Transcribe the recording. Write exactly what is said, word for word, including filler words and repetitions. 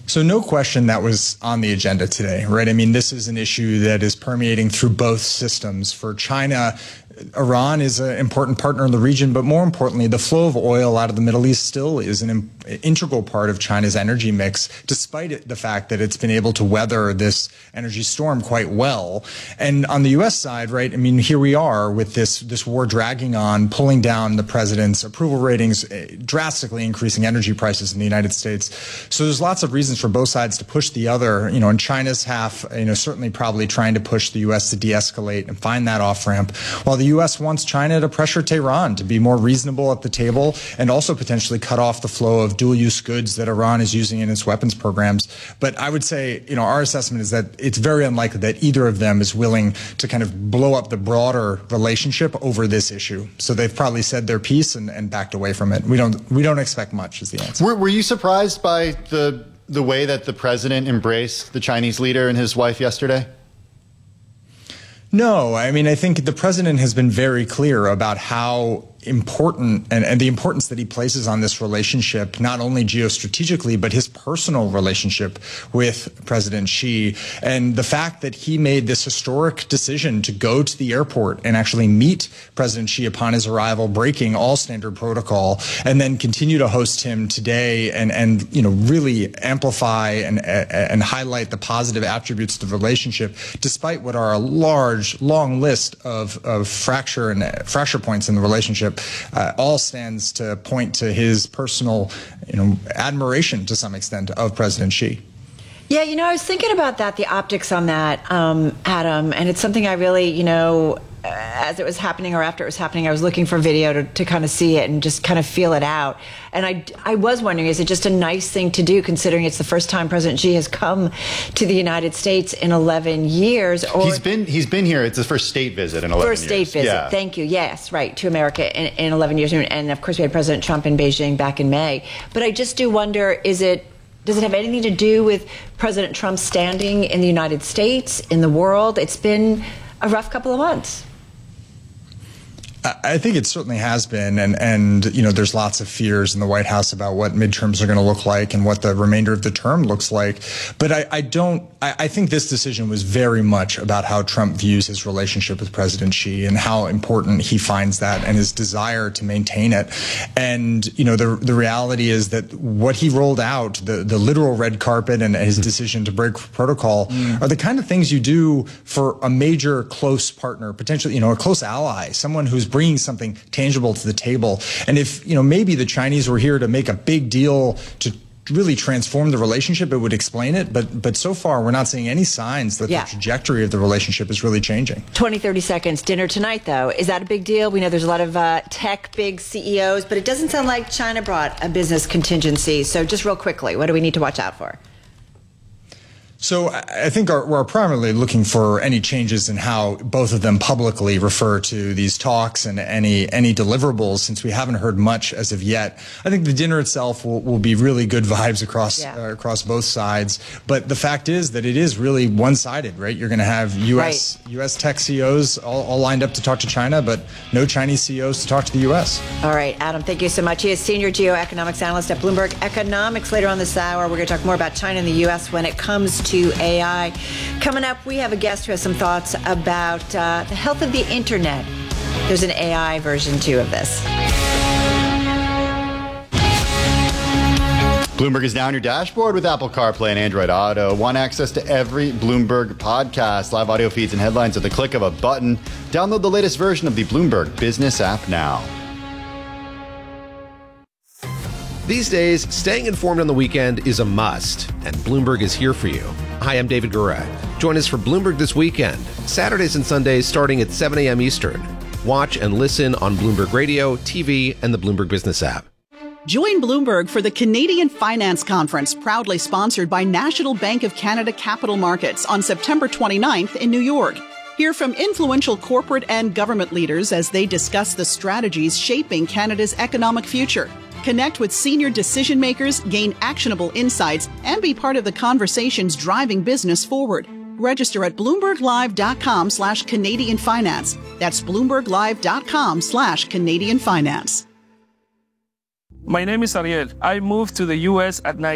So no question that was on the agenda today, right? I mean, this is an issue that is permeating through both systems. For China, Iran is an important partner in the region, but more importantly, the flow of oil out of the Middle East still is an im- integral part of China's energy mix, despite it, the fact that it's been able to weather this energy storm quite well. And on the U S side, right, I mean, here we are with this, this war dragging on, pulling down the president's approval ratings, eh, drastically increasing energy prices in the United States. So there's lots of reasons for both sides to push the other. You know, in China's half, you know, certainly probably trying to push the U S to de-escalate and find that off-ramp, while the U S wants China to pressure Tehran to be more reasonable at the table and also potentially cut off the flow of dual-use goods that Iran is using in its weapons programs. But I would say, you know, our assessment is that it's very unlikely that either of them is willing to kind of blow up the broader relationship over this issue. So they've probably said their piece and, and backed away from it. We don't we don't expect much is the answer. Were, were you surprised by the the way that the president embraced the Chinese leader and his wife yesterday? No, I mean, I think the president has been very clear about how important and, and the importance that he places on this relationship, not only geostrategically, but his personal relationship with President Xi. And the fact that he made this historic decision to go to the airport and actually meet President Xi upon his arrival, breaking all standard protocol, and then continue to host him today and, and you know, really amplify and, and highlight the positive attributes of the relationship, despite what are a large, long list of, of fracture and fracture points in the relationship. Uh, all stands to point to his personal, you know, admiration to some extent of President Xi. Yeah, you know, I was thinking about that, the optics on that, um, Adam, and it's something I really, you know, as it was happening or after it was happening, I was looking for video to, to kind of see it and just kind of feel it out. And I, I was wondering, is it just a nice thing to do, considering it's the first time President Xi has come to the United States in eleven years? Or he's been he's been here. It's his first state visit in eleven years. First state visit. Yeah. Thank you. Yes, right, to America in, in eleven years. And of course, we had President Trump in Beijing back in May. But I just do wonder, is it does it have anything to do with President Trump's standing in the United States, in the world? It's been a rough couple of months. I think it certainly has been, and, and you know, there's lots of fears in the White House about what midterms are going to look like and what the remainder of the term looks like. But I, I don't, I, I think this decision was very much about how Trump views his relationship with President Xi and how important he finds that and his desire to maintain it. And, you know, the the reality is that what he rolled out, the, the literal red carpet and his decision to break protocol mm. are the kind of things you do for a major close partner, potentially, you know, a close ally, someone who's bringing something tangible to the table. And if, you know, maybe the Chinese were here to make a big deal to really transform the relationship, it would explain it. But but so far, we're not seeing any signs that yeah. the trajectory of the relationship is really changing. twenty, thirty seconds. Dinner tonight, though. Is that a big deal? We know there's a lot of uh, tech big C E Os, but it doesn't sound like China brought a business contingency. So just real quickly, what do we need to watch out for? So I think our, we're primarily looking for any changes in how both of them publicly refer to these talks and any any deliverables, since we haven't heard much as of yet. I think the dinner itself will, will be really good vibes across yeah. uh, across both sides. But the fact is that it is really one-sided, right? You're going to have U S right. U S tech C E Os all, all lined up to talk to China, but no Chinese C E Os to talk to the U S. All right, Adam, thank you so much. He is Senior Geoeconomics Analyst at Bloomberg Economics. Later on this hour, we're going to talk more about China and the U S when it comes to to A I. Coming up, we have a guest who has some thoughts about uh, the health of the internet. There's an A I version, too, of this. Bloomberg is now on your dashboard with Apple CarPlay and Android Auto. Want access to every Bloomberg podcast, live audio feeds, and headlines at the click of a button. Download the latest version of the Bloomberg Business app now. These days, staying informed on the weekend is a must, and Bloomberg is here for you. Hi, I'm David Gura. Join us for Bloomberg This Weekend, Saturdays and Sundays starting at seven a.m. Eastern. Watch and listen on Bloomberg Radio, T V, and the Bloomberg Business app. Join Bloomberg for the Canadian Finance Conference, proudly sponsored by National Bank of Canada Capital Markets on September twenty-ninth in New York. Hear from influential corporate and government leaders as they discuss the strategies shaping Canada's economic future. Connect with senior decision makers, gain actionable insights, and be part of the conversations driving business forward. Register at bloomberglive.com slash Canadian Finance. That's bloomberglive.com slash Canadian Finance. My name is Ariel. I moved to the U S at night.